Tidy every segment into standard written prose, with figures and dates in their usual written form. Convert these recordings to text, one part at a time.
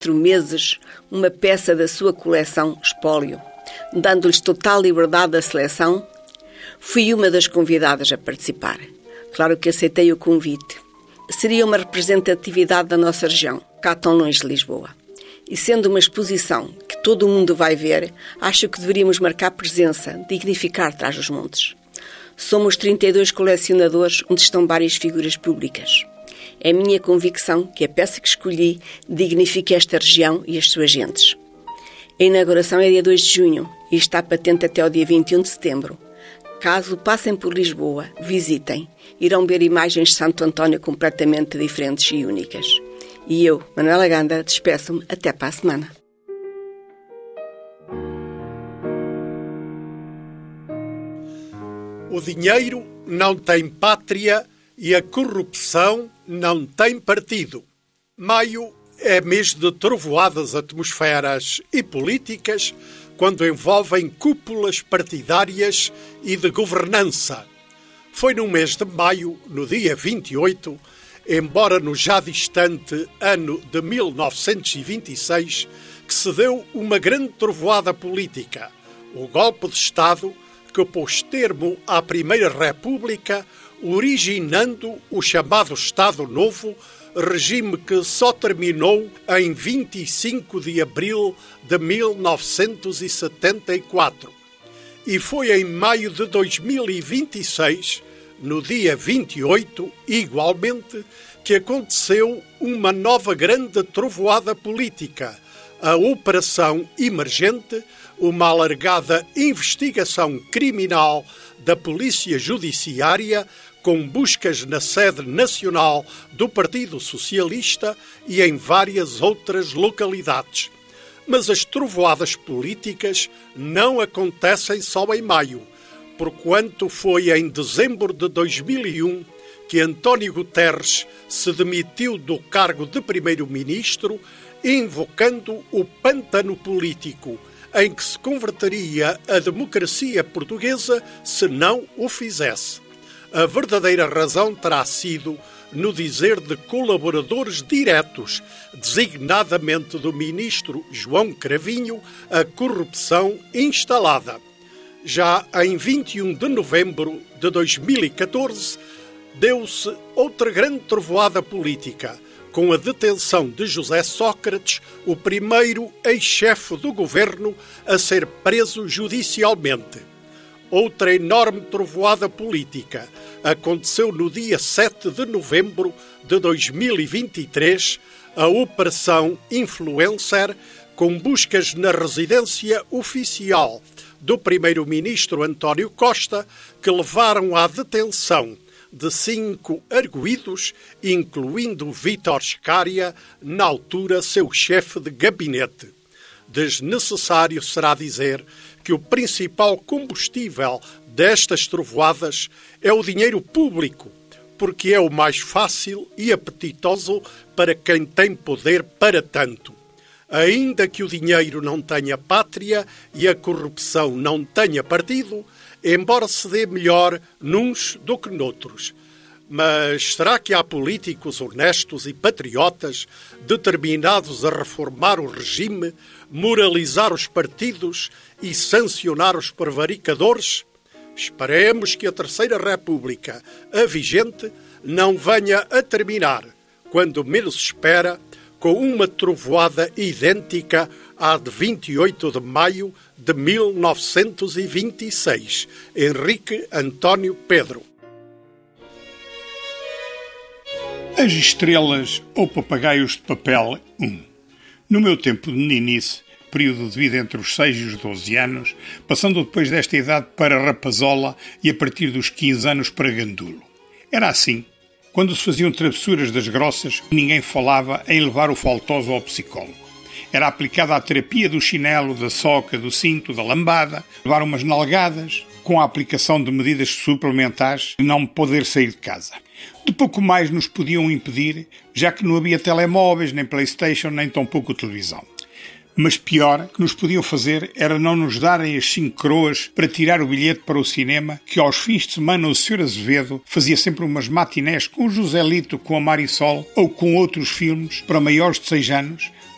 meses uma peça da sua coleção espólio, dando-lhes total liberdade da seleção, fui uma das convidadas a participar. Claro que aceitei o convite. Seria uma representatividade da nossa região, cá tão longe de Lisboa. E sendo uma exposição que todo o mundo vai ver, acho que deveríamos marcar presença, dignificar Trás-os-Montes. Somos 32 colecionadores onde estão várias figuras públicas. É minha convicção que a peça que escolhi dignifique esta região e as suas gentes. A inauguração é dia 2 de junho e está patente até ao dia 21 de setembro. Caso passem por Lisboa, visitem. Irão ver imagens de Santo António completamente diferentes e únicas. E eu, Manuela Ganda, despeço-me até para a semana. O dinheiro não tem pátria e a corrupção não tem partido. Maio é mês de trovoadas atmosferas e políticas quando envolvem cúpulas partidárias e de governança. Foi no mês de maio, no dia 28, embora no já distante ano de 1926, que se deu uma grande trovoada política, o golpe de Estado que pôs termo à Primeira República, originando o chamado Estado Novo, regime que só terminou em 25 de abril de 1974. E foi em maio de 2026, no dia 28, igualmente, que aconteceu uma nova grande trovoada política, a Operação Emergente, uma alargada investigação criminal da Polícia Judiciária com buscas na sede nacional do Partido Socialista e em várias outras localidades. Mas as trovoadas políticas não acontecem só em maio, porquanto foi em dezembro de 2001 que António Guterres se demitiu do cargo de primeiro-ministro, invocando o pântano político, em que se converteria a democracia portuguesa se não o fizesse. A verdadeira razão terá sido, no dizer de colaboradores diretos, designadamente do ministro João Cravinho, a corrupção instalada. Já em 21 de novembro de 2014, deu-se outra grande trovoada política, com a detenção de José Sócrates, o primeiro ex-chefe do governo a ser preso judicialmente. Outra enorme trovoada política aconteceu no dia 7 de novembro de 2023, a Operação Influencer, com buscas na residência oficial do primeiro-ministro António Costa, que levaram à detenção de 5 arguidos, incluindo Vítor Scária, na altura seu chefe de gabinete. Desnecessário será dizer que o principal combustível destas trovoadas é o dinheiro público, porque é o mais fácil e apetitoso para quem tem poder para tanto. Ainda que o dinheiro não tenha pátria e a corrupção não tenha partido, embora se dê melhor nuns do que noutros. Mas será que há políticos honestos e patriotas determinados a reformar o regime, moralizar os partidos e sancionar os prevaricadores? Esperemos que a Terceira República, a vigente, não venha a terminar, quando menos se espera, com uma trovoada idêntica à de 28 de maio de 1926. Henrique António Pedro. As estrelas ou papagaios de papel 1. No meu tempo de meninice, período de vida entre os 6 e os 12 anos, passando depois desta idade para rapazola e a partir dos 15 anos para gandulo. Era assim, quando se faziam travessuras das grossas, ninguém falava em levar o faltoso ao psicólogo. Era aplicada a terapia do chinelo, da soca, do cinto, da lambada, levar umas nalgadas, com a aplicação de medidas suplementares de não poder sair de casa. De pouco mais nos podiam impedir, já que não havia telemóveis, nem PlayStation, nem tampouco televisão. Mas pior que nos podiam fazer era não nos darem as 5 croas para tirar o bilhete para o cinema, que aos fins de semana o Sr. Azevedo fazia sempre umas matinés com o Joselito, com a Marisol ou com outros filmes para maiores de 6 anos,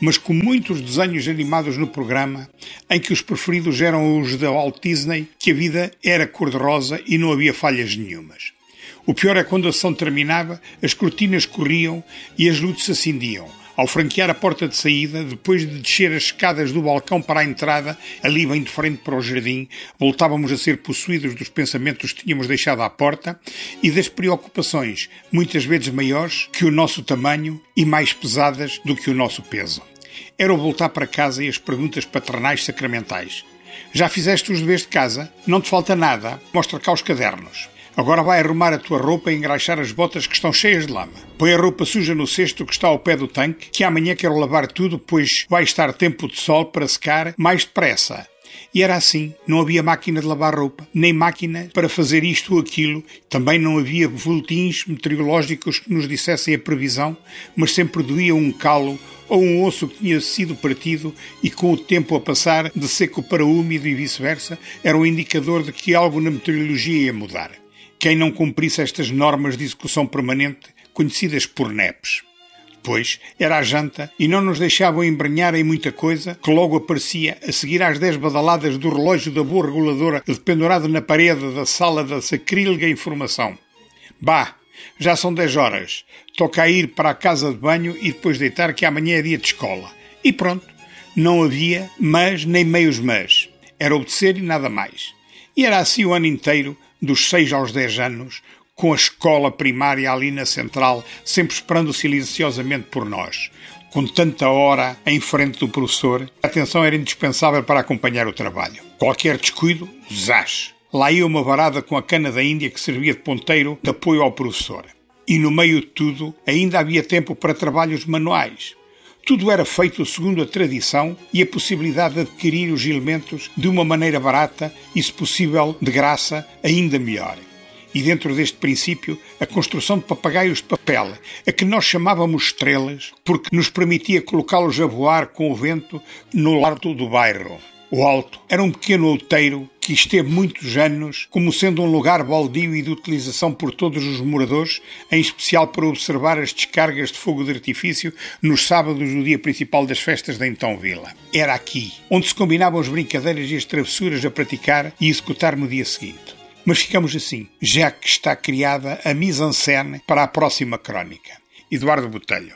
mas com muitos desenhos animados no programa, em que os preferidos eram os da Walt Disney, que a vida era cor-de-rosa e não havia falhas nenhumas. O pior é quando a sessão terminava, as cortinas corriam e as luzes se acendiam. Ao franquear a porta de saída, depois de descer as escadas do balcão para a entrada, ali bem de frente para o jardim, voltávamos a ser possuídos dos pensamentos que tínhamos deixado à porta e das preocupações, muitas vezes maiores que o nosso tamanho e mais pesadas do que o nosso peso. Era o voltar para casa e as perguntas paternais sacramentais. Já fizeste os deveres de casa? Não te falta nada? Mostra cá os cadernos. Agora vai arrumar a tua roupa e engraxar as botas que estão cheias de lama. Põe a roupa suja no cesto que está ao pé do tanque, que amanhã quero lavar tudo, pois vai estar tempo de sol para secar mais depressa. E era assim, não havia máquina de lavar roupa, nem máquina para fazer isto ou aquilo, também não havia boletins meteorológicos que nos dissessem a previsão, mas sempre doía um calo ou um osso que tinha sido partido e com o tempo a passar de seco para úmido e vice-versa, era um indicador de que algo na meteorologia ia mudar. Quem não cumprisse estas normas de execução permanente, conhecidas por NEPs. Depois era a janta e não nos deixavam embrenhar em muita coisa que logo aparecia a seguir às 10 badaladas do relógio da boa reguladora dependurado na parede da sala da sacrílega informação. Bah, já são 10 horas. Toca a ir para a casa de banho e depois deitar que amanhã é dia de escola. E pronto. Não havia mas nem meios mas. Era obedecer e nada mais. E era assim o ano inteiro, dos 6 aos 10 anos, com a escola primária ali na central, sempre esperando silenciosamente por nós. Com tanta hora em frente do professor, a atenção era indispensável para acompanhar o trabalho. Qualquer descuido, zás! Lá ia uma varada com a cana da Índia que servia de ponteiro de apoio ao professor. E no meio de tudo, ainda havia tempo para trabalhos manuais. Tudo era feito segundo a tradição e a possibilidade de adquirir os elementos de uma maneira barata e, se possível, de graça, ainda melhor. E dentro deste princípio, a construção de papagaios de papel, a que nós chamávamos estrelas, porque nos permitia colocá-los a voar com o vento no alto do bairro. O alto era um pequeno outeiro que esteve muitos anos como sendo um lugar baldio e de utilização por todos os moradores, em especial para observar as descargas de fogo de artifício nos sábados do dia principal das festas da então vila. Era aqui, onde se combinavam as brincadeiras e as travessuras a praticar e executar no dia seguinte. Mas ficamos assim, já que está criada a mise-en-scène para a próxima crónica. Eduardo Botelho.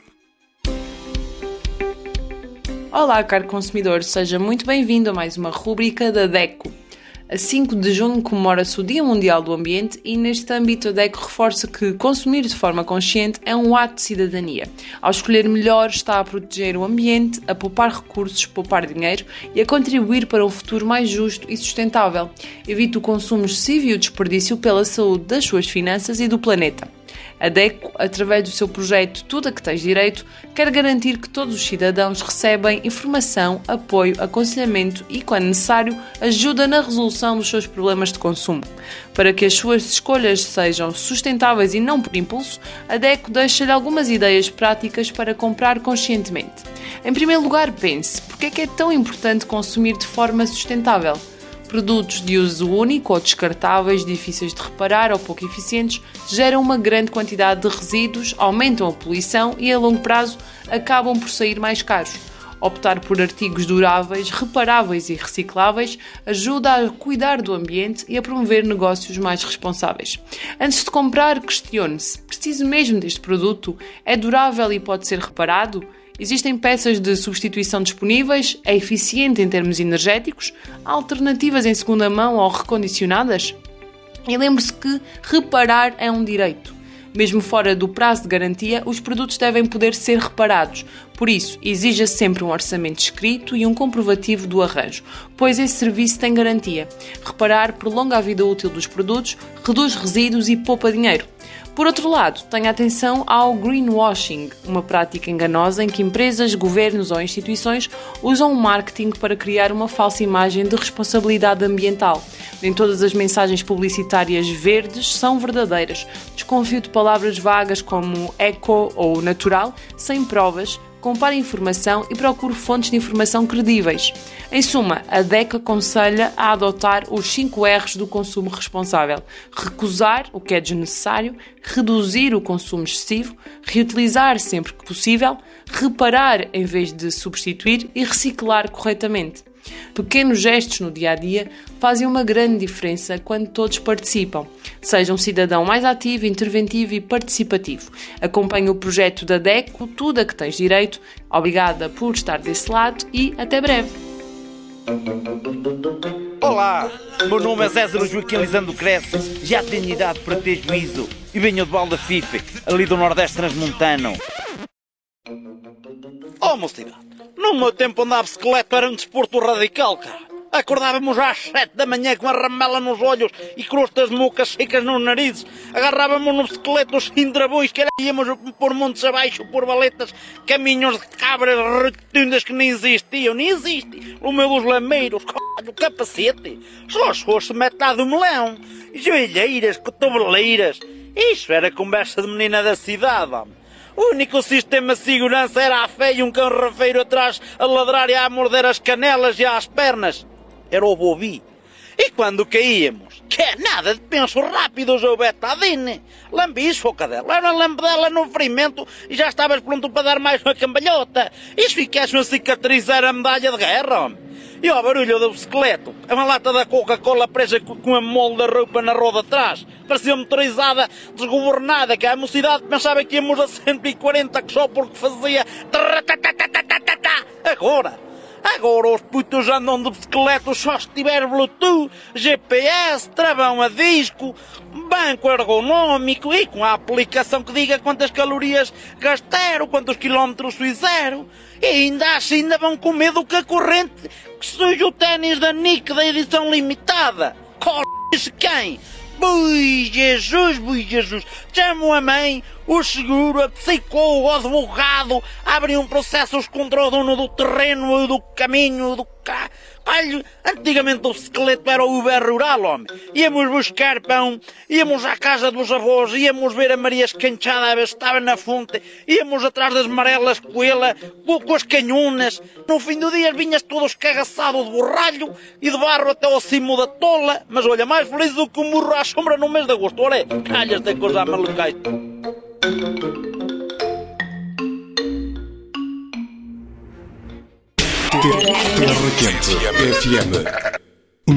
Olá, caro consumidor, seja muito bem-vindo a mais uma rúbrica da DECO. A 5 de junho comemora-se o Dia Mundial do Ambiente e, neste âmbito, a DECO reforça que consumir de forma consciente é um ato de cidadania. Ao escolher melhor, está a proteger o ambiente, a poupar recursos, poupar dinheiro e a contribuir para um futuro mais justo e sustentável. Evite o consumo excessivo e o desperdício pela saúde das suas finanças e do planeta. A DECO, através do seu projeto Tudo a que Tens Direito, quer garantir que todos os cidadãos recebem informação, apoio, aconselhamento e, quando necessário, ajuda na resolução dos seus problemas de consumo. Para que as suas escolhas sejam sustentáveis e não por impulso, a DECO deixa-lhe algumas ideias práticas para comprar conscientemente. Em primeiro lugar, pense, porque é que é tão importante consumir de forma sustentável? Produtos de uso único ou descartáveis, difíceis de reparar ou pouco eficientes, geram uma grande quantidade de resíduos, aumentam a poluição e, a longo prazo, acabam por sair mais caros. Optar por artigos duráveis, reparáveis e recicláveis ajuda a cuidar do ambiente e a promover negócios mais responsáveis. Antes de comprar, questione-se: preciso mesmo deste produto? É durável e pode ser reparado? Existem peças de substituição disponíveis? É eficiente em termos energéticos? Há alternativas em segunda mão ou recondicionadas? E lembre-se que reparar é um direito. Mesmo fora do prazo de garantia, os produtos devem poder ser reparados. Por isso, exija sempre um orçamento escrito e um comprovativo do arranjo, pois esse serviço tem garantia. Reparar prolonga a vida útil dos produtos, reduz resíduos e poupa dinheiro. Por outro lado, tenha atenção ao greenwashing, uma prática enganosa em que empresas, governos ou instituições usam o marketing para criar uma falsa imagem de responsabilidade ambiental. Nem todas as mensagens publicitárias verdes são verdadeiras. Desconfio de palavras vagas como eco ou natural, sem provas, compare informação e procure fontes de informação credíveis. Em suma, a DEC aconselha a adotar os 5 R's do consumo responsável: recusar o que é desnecessário, reduzir o consumo excessivo, reutilizar sempre que possível, reparar em vez de substituir e reciclar corretamente. Pequenos gestos no dia-a-dia fazem uma grande diferença quando todos participam. Seja um cidadão mais ativo, interventivo e participativo. Acompanhe o projeto da DECO, tudo a que tens direito. Obrigada por estar desse lado e até breve. Olá, meu nome é César Joaquim Lisandro Cresce, já tenho idade para ter juízo e venho de Valdafife, ali do Nordeste Transmontano. Oh, mocidade, no meu tempo andar de bicicleta era um desporto radical, cara. Acordávamos às 7 da manhã com a ramela nos olhos e crostas de mocas secas nos narizes. Agarrávamos no bicicleta os cindrabões que íamos por montes abaixo, por valetas, caminhos de cabras rotundas que nem existiam, nem existem. O meu dos lameiros, o capacete, só se fosse metade do melão, joelheiras, cotoveleiras. Isso era conversa de menina da cidade, homem. O único sistema de segurança era a fé e um cão rafeiro atrás a ladrar e a morder as canelas e as pernas. Era o Bobi. E quando caíamos, que é nada de penso rápidos ou betadine, lambis, focadela, era lambedela no ferimento e já estavas pronto para dar mais uma cambalhota. E se ficaste uma cicatriz era a medalha de guerra, homem. E ao barulho do bicicleta, uma lata da Coca-Cola presa com a molde da roupa na roda atrás, parecia motorizada, desgovernada, que a mocidade pensava que íamos a 140 que só porque fazia... Agora os putos andam de bicicleta só se tiver Bluetooth, GPS, travão a disco, banco ergonómico e com a aplicação que diga quantas calorias gastaram, quantos quilómetros fizeram. E ainda assim ainda vão com medo que a corrente que suja o ténis da Nike da edição limitada. C***se quem? Bui Jesus, chamo a mãe, o seguro, a psicólogo, o advogado, abrem um processo contra o dono do terreno, do caminho, do carro. Olha, antigamente o bicicleta era o Uber rural, homem. Íamos buscar pão, íamos à casa dos avós, íamos ver a Maria escanchada a ver se estava na fonte, íamos atrás das marelas coelha, com as canhonas. No fim do dia vinhas todo escagaçado de borralho e de barro até ao cimo da tola. Mas olha, mais feliz do que um burro à sombra no mês de agosto. Olha, calhas de coisa malucais. Terra Quente FM.